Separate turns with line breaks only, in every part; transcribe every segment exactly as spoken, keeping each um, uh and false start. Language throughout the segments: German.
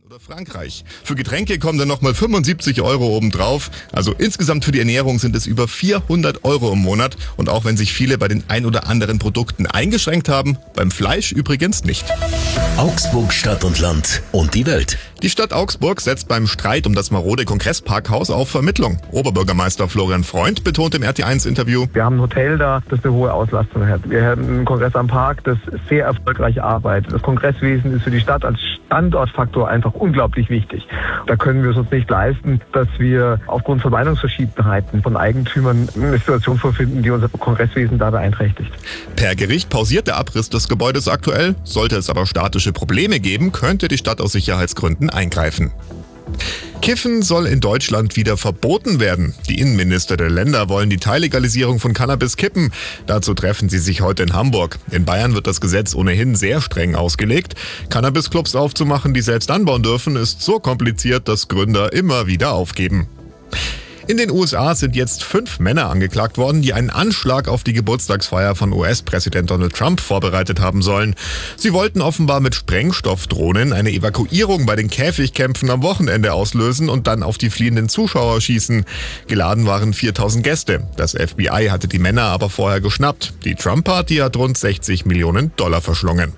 Oder Frankreich. Für Getränke kommen dann nochmal fünfundsiebzig Euro obendrauf. Also insgesamt für die Ernährung sind es über vierhundert Euro im Monat. Und auch wenn sich viele bei den ein oder anderen Produkten eingeschränkt haben, beim Fleisch übrigens nicht.
Augsburg Stadt und Land und die Welt.
Die Stadt Augsburg setzt beim Streit um das marode Kongressparkhaus auf Vermittlung. Oberbürgermeister Florian Freund betont im R T eins Interview:
Wir haben ein Hotel da, das eine hohe Auslastung hat. Wir haben einen Kongress am Park, das sehr erfolgreich arbeitet. Das Kongresswesen ist für die Stadt als Standortfaktor einfach unglaublich wichtig. Da können wir es uns nicht leisten, dass wir aufgrund von Meinungsverschiedenheiten von Eigentümern eine Situation vorfinden, die unser Kongresswesen da beeinträchtigt.
Per Gericht pausiert der Abriss des Gebäudes aktuell. Sollte es aber statische Probleme geben, könnte die Stadt aus Sicherheitsgründen eingreifen. Kiffen soll in Deutschland wieder verboten werden. Die Innenminister der Länder wollen die Teillegalisierung von Cannabis kippen. Dazu treffen sie sich heute in Hamburg. In Bayern wird das Gesetz ohnehin sehr streng ausgelegt. Cannabisclubs aufzumachen, die selbst anbauen dürfen, ist so kompliziert, dass Gründer immer wieder aufgeben. In den U S A sind jetzt fünf Männer angeklagt worden, die einen Anschlag auf die Geburtstagsfeier von U S-Präsident Donald Trump vorbereitet haben sollen. Sie wollten offenbar mit Sprengstoffdrohnen eine Evakuierung bei den Käfigkämpfen am Wochenende auslösen und dann auf die fliehenden Zuschauer schießen. Geladen waren viertausend Gäste. Das F B I hatte die Männer aber vorher geschnappt. Die Trump-Party hat rund sechzig Millionen Dollar verschlungen.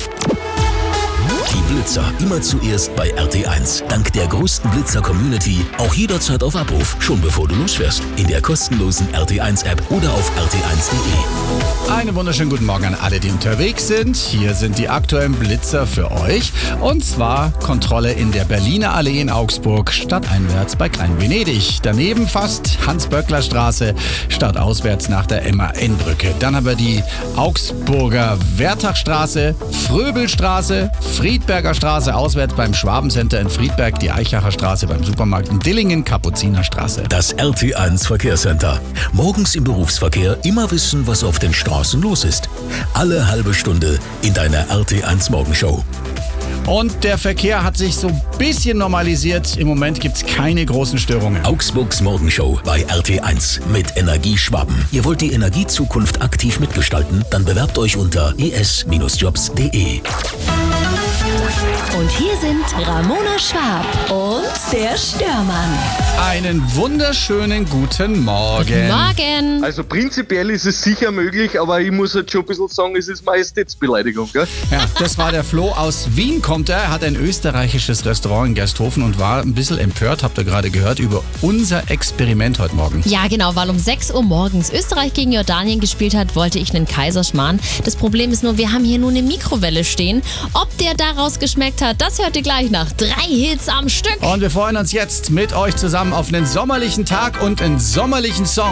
Die Blitzer immer zuerst bei R T eins. Dank der größten Blitzer-Community auch jederzeit auf Abruf, schon bevor du losfährst. In der kostenlosen R T eins App oder auf r t eins punkt de.
Einen wunderschönen guten Morgen an alle, die unterwegs sind. Hier sind die aktuellen Blitzer für euch. Und zwar Kontrolle in der Berliner Allee in Augsburg, stadteinwärts bei Klein-Venedig. Daneben fast Hans-Böckler-Straße, stadtauswärts nach der M A N-Brücke. Dann haben wir die Augsburger Wertachstraße, Fröbelstraße, Friedberger Straße auswärts beim Schwabencenter in Friedberg, die Eichacher Straße beim Supermarkt in Dillingen, Kapuzinerstraße.
Das R T eins Verkehrscenter. Morgens im Berufsverkehr immer wissen, was auf den Straßen los ist. Alle halbe Stunde in deiner R T eins Morgenshow.
Und der Verkehr hat sich so ein bisschen normalisiert. Im Moment gibt es keine großen Störungen.
Augsburgs Morgenshow bei R T eins mit Energie Schwaben. Ihr wollt die Energiezukunft aktiv mitgestalten? Dann bewerbt euch unter e s jobs punkt de.
Und hier sind Ramona Schwab und der Störmann.
Einen wunderschönen guten Morgen.
Guten Morgen.
Also prinzipiell ist es sicher möglich, aber ich muss halt schon ein bisschen sagen, es ist Majestätsbeleidigung, gell?
Ja, das war der Flo aus Wien, kommt er. Er hat ein österreichisches Restaurant in Gersthofen und war ein bisschen empört, habt ihr gerade gehört, über unser Experiment heute Morgen.
Ja, genau, weil um sechs Uhr morgens Österreich gegen Jordanien gespielt hat, wollte ich einen Kaiserschmarrn. Das Problem ist nur, wir haben hier nur eine Mikrowelle stehen. Ob der daraus geschmeckt hat, das hört ihr gleich nach drei Hits am Stück.
Und wir freuen uns jetzt mit euch zusammen auf einen sommerlichen Tag und einen sommerlichen Song.